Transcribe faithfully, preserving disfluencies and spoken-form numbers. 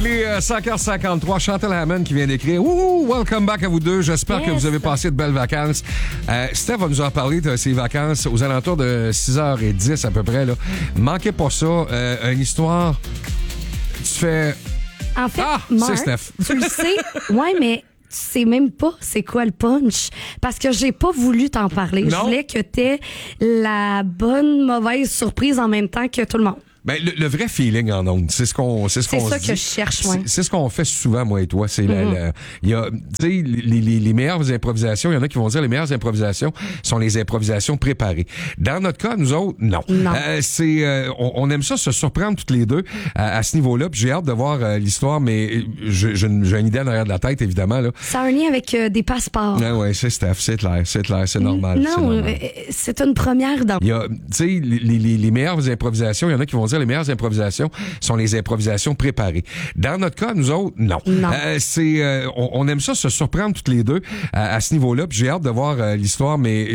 Il est euh, cinq heures cinquante-trois. Chantal Hammond qui vient d'écrire. Ouh, welcome back à vous deux. J'espère yes. que vous avez passé de belles vacances. Euh, Steph va nous en parler de ses vacances aux alentours de six heures dix à peu près. Là. Manquez pas ça. Euh, une histoire. Tu fais. En fait, ah, Marc, c'est Steph. Tu le sais. Ouais, mais tu sais même pas c'est quoi le punch. Parce que j'ai pas voulu t'en parler. Non. Je voulais que t'aies la bonne, mauvaise surprise en même temps que tout le monde. Ben, le, le vrai feeling en ondes, c'est ce qu'on c'est ce C'est qu'on ça se que dit. je cherche, ouais. C'est, c'est ce qu'on fait souvent, moi et toi. C'est la, Mm-hmm. la- il y a, tu sais, les, les, les meilleures improvisations, il y en a qui vont dire les meilleures improvisations sont les improvisations préparées. Dans notre cas, nous autres, non. Non. Euh, c'est, euh, on, on aime ça se surprendre toutes les deux à, à ce niveau-là. Puis j'ai hâte de voir euh, l'histoire, mais je, je, j'ai une idée en arrière de la tête, évidemment là. Ça a un lien avec euh, des passeports. Ah ouais, c'est Steph, c'est clair, c'est clair, c'est normal. c'est Non, normal. euh, c'est une première dans. Il y a, tu sais, les, les, les meilleures improvisations, il y en a qui vont dire les meilleures improvisations sont les improvisations préparées. Dans notre cas, nous autres, non. Non. Euh, c'est, euh, on, on aime ça se surprendre toutes les deux à, à ce niveau-là. Puis j'ai hâte de voir euh, l'histoire, mais